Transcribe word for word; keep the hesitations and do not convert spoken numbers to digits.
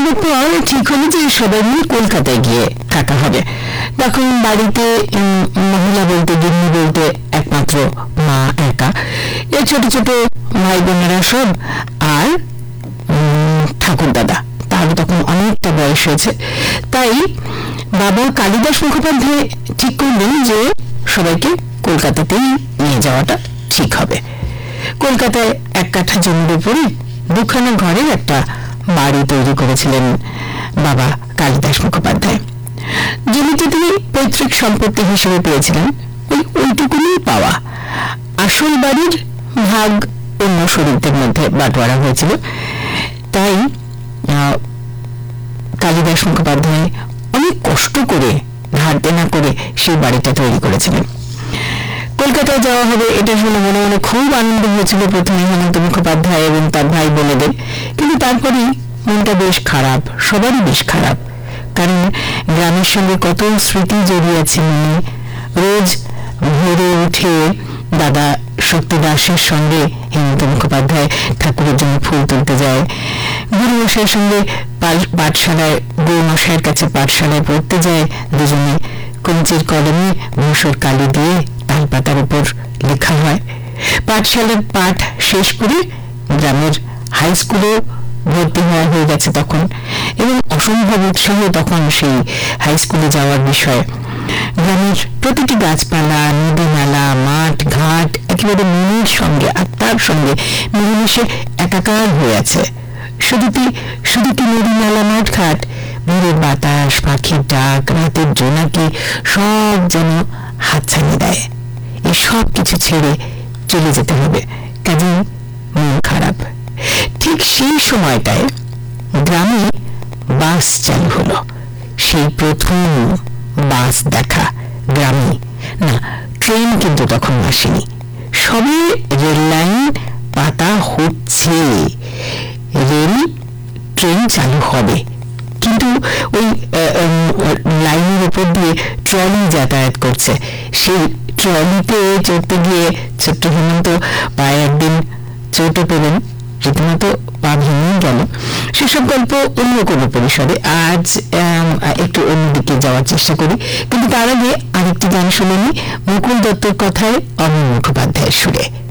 বছরের পর ঠিক হলো যে সবাই মিলে কলকাতায় গিয়ে থাকা হবে। তখন বাড়িতে মহিলা বলতে গিন্নি বলতে একমাত্র মা একা, এ ছোট ছোট ভাই বোনেরা সব, আর ঠাকুর দাদা, তারও তখন অনেকটা বয়স হয়েছে। তাই বাবা কালিদাস মুখোপাধ্যায় ঠিক করলেন যে সবাইকে কলকাতাতেই নিয়ে যাওয়াটা ঠিক হবে। কলকাতায় এক কাঠা জমির উপরে দুখানা ঘরের একটা বাড়ি তৈরি করেছিলেন বাবা কালিদাস মুখোপাধ্যায়। জমিতে তিনি পৈতৃক সম্পত্তি হিসেবে পেয়েছিলেন ওই ওইটুকুনি পাওয়া। আসল বাড়ির ভাগ অন্য শরীরদের মধ্যে বাটোয়ারা হয়েছিল। তাই কালিদাস মুখোপাধ্যায় অনেক কষ্ট করে ধার দেনা করে সেই বাড়িটা তৈরি করেছিলেন। কলকাতায় যাওয়া হবে এটা শুনে মনে মনে খুব আনন্দ হয়েছিল প্রথমে হেমন্ত মুখোপাধ্যায় এবং তার ভাই বোনেদের, কিন্তু তারপরেই মনটা বেশ খারাপ, সবারই বেশ খারাপ। কারণ গ্রামের সঙ্গে কত স্মৃতি জড়িয়ে আছে মনে। রোজ ভোরে উঠে দাদা শক্তি দাসের সঙ্গে হেমন্ত মুখোপাধ্যায় ঠাকুরের জন্য ফুল তুলতে যায়, গুরু মশাইয়ের সঙ্গে পাঠশালায় গুরু মশাইয়ের কাছে পাঠশালায় পড়তে যায় দুজনে। কঞ্চির কলমে ভূষর কালি দিয়ে তাল পাতার উপর লেখা হয়। পাঠশালার পাঠ শেষ করে গ্রামের হাই স্কুলে ভর্তি হওয়া হয়ে গেছে তখন, এবং অসম্ভব উৎসাহ তখন সেই হাই স্কুলে যাওয়ার বিষয়ে। গ্রামের প্রতিটি গাছপালা, নদী নালা, মাঠ ঘাট একেবারে মনের সঙ্গে আত্মার সঙ্গে মিলেমিশে একাকার হয়ে আছে। শুধু কি শুধু কি নদী নালা, মাঠ ঘাট, ভোরের বাতাস, পাখির ডাক, রাতের জোনাকি সব যেন হাতছানি দেয়। এই সব কিছু ছেড়ে চলে যেতে হবে, কাজে মন খারাপ। ঠিক সেই সময়টায় গ্রামে বাস চালু হলো। সেই প্রথম বাস দেখা গ্রামে, না ট্রেন কিন্তু তখন আসেনি, সবে রেল লাইন পাতা হচ্ছে, রেল ট্রেন চালু হবে, কিন্তু ওই লাইনের উপর দিয়ে ট্রলি যাতায়াত করছে। সেই ট্রলিতে চড়তে গিয়ে ছোট্ট হেমন্ত পায়ে একদিন চোটে পেলেন, রীতিমতো পা ভেঙে গেল। সেসব গল্প অন্য কোনো পরিসরে, আজ একটু অন্যদিকে যাওয়ার চেষ্টা করি। কিন্তু তার আগে আরেকটি গান শুনে নি মুকুল দত্তর কথায় অমল মুখোপাধ্যায়ের সুরে।